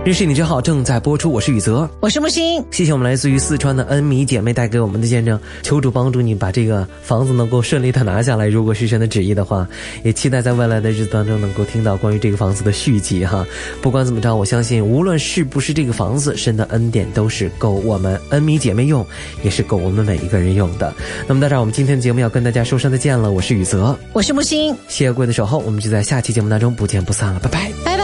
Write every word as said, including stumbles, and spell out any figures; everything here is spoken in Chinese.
认识你真好正在播出，我是宇泽， 我是木星。 谢谢我们来自于四川的恩米姐妹带给我们的见证，求主帮助你把这个房子能够顺利的拿下来，如果是神的旨意的话，也期待在未来的日子当中能够听到关于这个房子的续集哈。不管怎么着，我相信无论是不是这个房子，神的恩典都是够我们恩米姐妹用，也是够我们每一个人用的。那么到这儿，我们今天的节目要跟大家说声再见了，我是宇泽， 我是木星， 谢谢各位的守候，我们就在下期节目当中不见不散了，拜拜， 拜拜。